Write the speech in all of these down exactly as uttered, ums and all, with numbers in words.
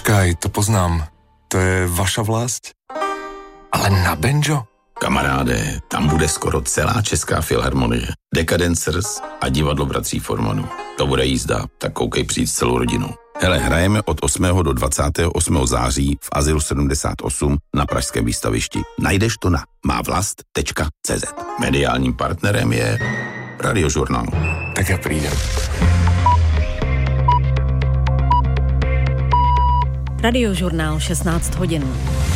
Počkaj, to poznám. To je vaša vlast? Ale na banjo? Kamaráde, tam bude skoro celá Česká filharmonie, Decadencers a divadlo bratří Formanů. To bude jízda, tak koukej přijít s celou rodinou. Hele, hrajeme od osmého do dvacátého osmého září v Azylu sedmdesát osm na pražském výstavišti. Najdeš to na mávlast tečka cé zet. Mediálním partnerem je Radiožurnál. Tak já přijdem. Radiožurnál šestnáct hodin.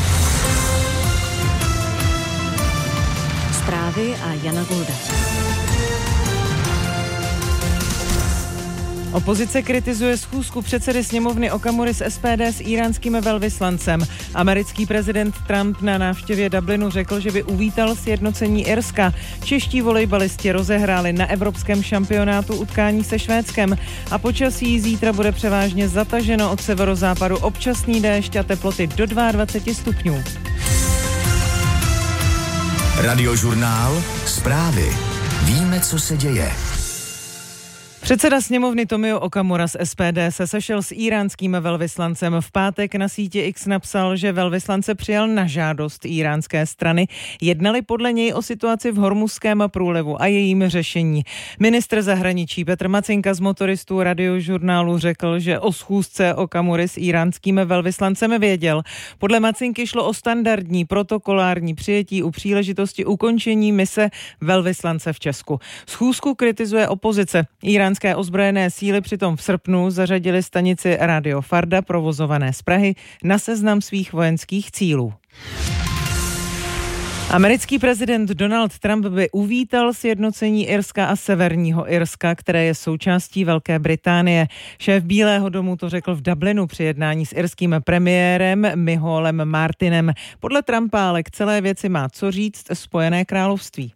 Zprávy a Jana Golda. Opozice kritizuje schůzku předsedy sněmovny Okamury z es pé dé s íránským velvyslancem. Americký prezident Trump na návštěvě Dublinu řekl, že by uvítal sjednocení Irska. Čeští volejbalisti rozehráli na evropském šampionátu utkání se Švédskem a počasí zítra bude převážně zataženo od severozápadu, občasný déšť a teploty do dvacet dva stupňů. Radiožurnál, zprávy. Víme, co se děje. Předseda sněmovny Tomio Okamura z es pé dé se sešel s íránským velvyslancem. V pátek na síti X napsal, že velvyslance přijal na žádost íránské strany. Jednali podle něj o situaci v Hormuzském průlivu a jejím řešení. Ministr zahraničí Petr Macinka z Motoristů Radiožurnálu řekl, že o schůzce Okamury s íránským velvyslancem věděl. Podle Macinky šlo o standardní protokolární přijetí u příležitosti ukončení mise velvyslance v Česku. Schůzku kritizuje opozice. Iránské ozbrojené síly přitom v srpnu zařadily stanici Radio Farda, provozované z Prahy, na seznam svých vojenských cílů. Americký prezident Donald Trump by uvítal sjednocení Irska a Severního Irska, které je součástí Velké Británie. Šéf Bílého domu to řekl v Dublinu při jednání s irským premiérem Michaelem Martinem. Podle Trumpa ale k celé věci má co říct Spojené království.